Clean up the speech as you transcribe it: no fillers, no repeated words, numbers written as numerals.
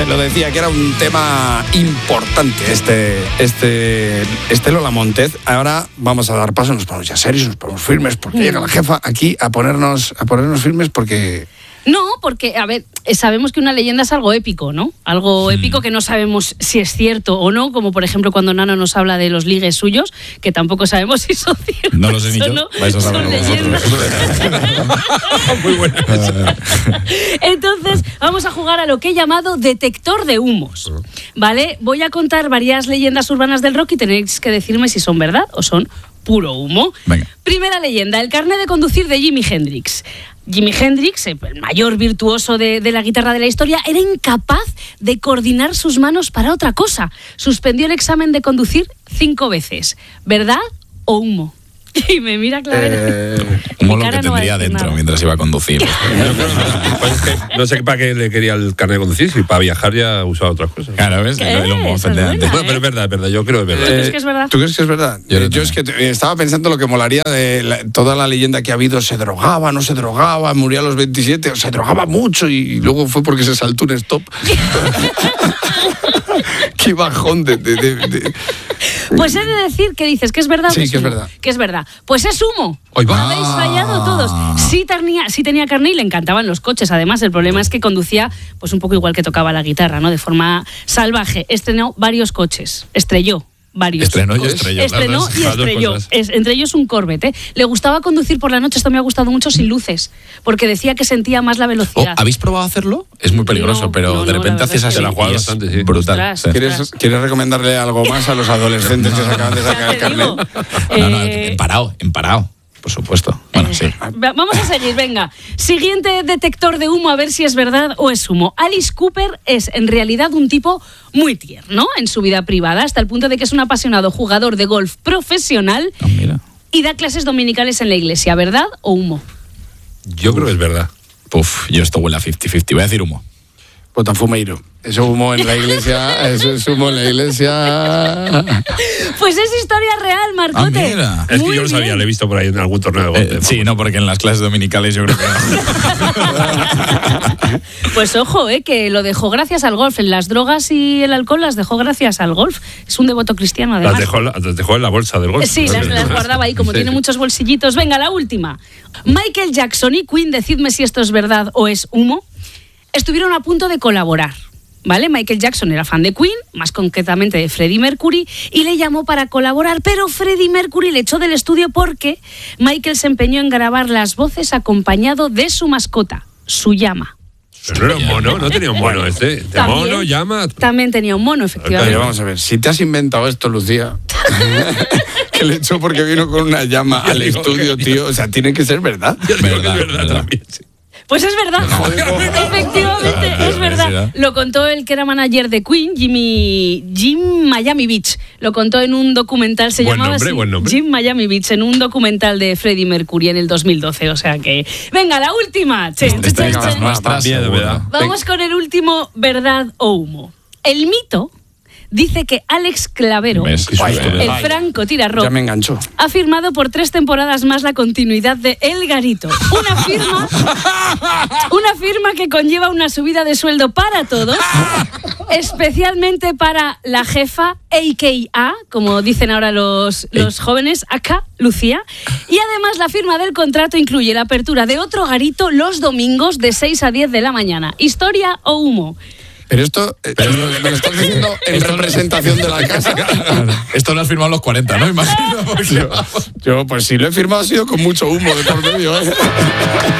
Te lo decía que era un tema importante este Lola Montez. Ahora vamos a dar paso, nos ponemos ya serios, nos ponemos firmes, porque llega la jefa aquí a ponernos firmes porque... No, porque, a ver, sabemos que una leyenda es algo épico, ¿no? Algo épico que no sabemos si es cierto o no, como por ejemplo cuando Nano nos habla de los ligues suyos, que tampoco sabemos si son ciertos. No lo sé ni yo. No, vais a saberlo leyendas. Muy bueno. Entonces, vamos a jugar a lo que he llamado detector de humos, ¿vale? Voy a contar varias leyendas urbanas del rock y tenéis que decirme si son verdad o son puro humo. Venga. Primera leyenda, el carné de conducir de Jimi Hendrix. Jimi Hendrix, el mayor virtuoso de la guitarra de la historia, era incapaz de coordinar sus manos para otra cosa. Suspendió el examen de conducir 5 veces. ¿Verdad o humo? Y me mira Claver. Humo lo que tendría dentro mientras iba a conducir. No sé para qué le quería el carnet de conducir, si para viajar ya usaba otras cosas. Claro, ¿ves? El humo, efectivamente. Bueno, pero es verdad, yo creo que es verdad. ¿Tú crees que es verdad? ¿Tú crees que es verdad? Yo es que estaba pensando lo que molaría de toda la leyenda que ha habido. Se drogaba, no se drogaba, murió a los 27, se drogaba mucho y luego fue porque se saltó un stop. Qué bajón de... Pues he de decir que dices que es verdad. Sí, pues que es humo. verdad. Que es verdad. Pues es humo. Ahí va. Habéis fallado todos. Sí tenía carné y le encantaban los coches. Además, el problema es que conducía pues un poco igual que tocaba la guitarra, ¿no? De forma salvaje. Estrenó varios coches. Estrelló varios. Estrenó y estrelló. Estrenó y estrelló. Entre ellos un Corvette, ¿eh? Le gustaba conducir por la noche, esto me ha gustado mucho, sin luces, porque decía que sentía más la velocidad. ¿Habéis probado a hacerlo? Es muy peligroso, pero de repente haces así. Se la juega bastante, sí. Brutal. Ostras, Sí. ¿Quieres recomendarle algo más a los adolescentes que se acaban de sacar el carnet? No, emparado. Por supuesto. Bueno, sí. Vamos a seguir, venga. Siguiente detector de humo, a ver si es verdad o es humo. Alice Cooper es en realidad un tipo muy tierno en su vida privada, hasta el punto de que es un apasionado jugador de golf profesional y da clases dominicales en la iglesia. ¿Verdad o humo? Yo creo que es verdad. Yo esto huele a 50-50. Voy a decir humo. Botafumeiro. Eso humo en la iglesia, eso es humo en la iglesia. Pues es historia real, Marcote. Mira. Es que Muy yo lo sabía, bien. lo he visto por ahí en algún torneo de golf. Sí, no, porque en las clases dominicales yo creo que Pues ojo, que lo dejó gracias al golf. En las drogas y el alcohol las dejó gracias al golf. Es un devoto cristiano, además. Las dejó en la bolsa del golf. Sí, las guardaba ahí, como Sí. tiene muchos bolsillitos. Venga, la última. Michael Jackson y Queen, decidme si esto es verdad o es humo, estuvieron a punto de colaborar. ¿Vale? Michael Jackson era fan de Queen, más concretamente de Freddie Mercury, y le llamó para colaborar, pero Freddie Mercury le echó del estudio porque Michael se empeñó en grabar las voces acompañado de su mascota, su llama. Pero no era un mono, no tenía un mono este. De mono, llama. También tenía un mono, efectivamente. Pero vamos a ver, si te has inventado esto, Lucía, que le echó porque vino con una llama al estudio, tío, o sea, tiene que ser verdad. Yo digo que es verdad también, sí. Pues es verdad, efectivamente, es verdad. Lo contó el que era manager de Queen, Jim Miami Beach. Lo contó en un documental, se llamaba así, buen nombre. Jim Miami Beach, en un documental de Freddie Mercury en el 2012. O sea que, venga, la última. Vamos con el último, verdad o humo. El mito dice que Alex Clavero, el francotirador, Ya me enganchó. ha firmado por 3 temporadas más la continuidad de El Garito. Una firma que conlleva una subida de sueldo para todos, especialmente para la jefa, a.k.a., como dicen ahora los jóvenes, acá, Lucía. Y además la firma del contrato incluye la apertura de otro garito los domingos de 6 a 10 de la mañana. ¿Historia o humo? Pero esto me lo estás diciendo en representación de la casa. Esto lo has firmado a los 40, ¿no? Imagino. Yo, pues si lo he firmado ha sido con mucho humo de por medio, ¿eh?